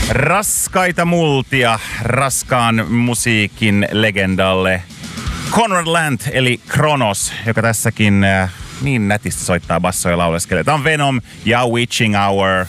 Raskaita multia raskaan musiikin legendalle Conrad Lant eli Kronos, joka tässäkin niin nätisti soittaa bassoja ja lauleskelee. Tämä on Venom ja Witching Hour.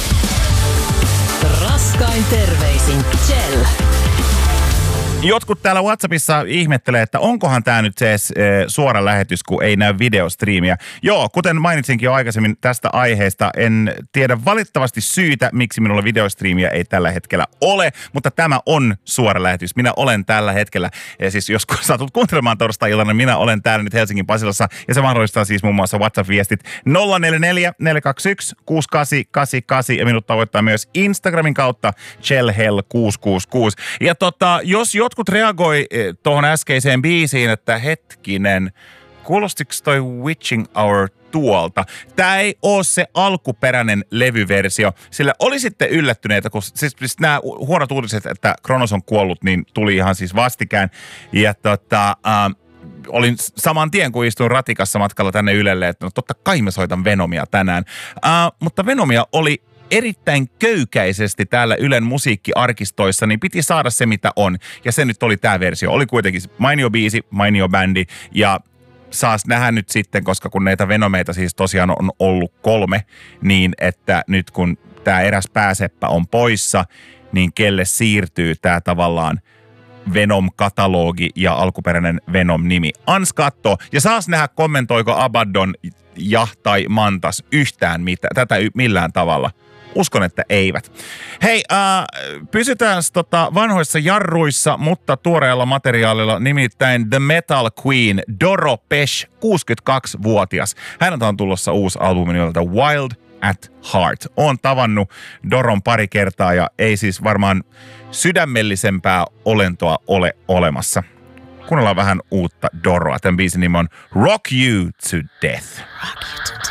Raskain terveisin Kjell. Jotkut täällä WhatsAppissa ihmettelee, että onkohan tämä nyt se suora lähetys, kun ei näy videostriimiä. Joo, kuten mainitsinkin jo aikaisemmin tästä aiheesta, en tiedä valitettavasti syytä, miksi minulla videostriimiä ei tällä hetkellä ole, mutta tämä on suora lähetys. Minä olen tällä hetkellä, ja siis jos satut kuuntelemaan torstai-iltana, minä olen täällä nyt Helsingin Pasilassa, ja se mahdollistaa siis muun muassa WhatsApp-viestit 044 421 6888, ja minut tavoittaa myös Instagramin kautta chellhell666. Ja jos jotkut reagoi tuohon äskeiseen biisiin, että hetkinen, kuulostiko toi Witching Hour tuolta? Tää ei oo se alkuperäinen levyversio, sillä olisitte yllättyneitä, kun siis nämä huonot uutiset, että Kronos on kuollut, niin tuli ihan siis vastikään. Ja olin saman tien, kun istuin ratikassa matkalla tänne Ylelle, että no totta kai mä soitan Venomia tänään. Mutta Venomia oli erittäin köykäisesti täällä Ylen musiikkiarkistoissa, niin piti saada se, mitä on. Ja se nyt oli tämä versio. Oli kuitenkin mainio biisi, mainio bändi, ja saas nähdä nyt sitten, koska kun näitä Venomeita siis tosiaan on ollut 3, niin että nyt kun tämä eräs pääseppä on poissa, niin kelle siirtyy tämä tavallaan Venom-katalogi ja alkuperäinen Venom-nimi. Ans kattoo. Ja saas nähdä, kommentoiko Abaddon ja tai Mantas yhtään tätä millään tavalla. Uskon, että eivät. Hei, pysytään vanhoissa jarruissa, mutta tuoreella materiaalilla, nimittäin The Metal Queen Doro Pesch, 62-vuotias. Häneltä on tulossa uusi albumi nimeltä Wild at Heart. Oon tavannut Doron pari kertaa ja ei siis varmaan sydämellisempää olentoa ole olemassa. Kuunnellaan vähän uutta Doroa. Tämän biisin nimi on Rock You to Death. Rock You to Death.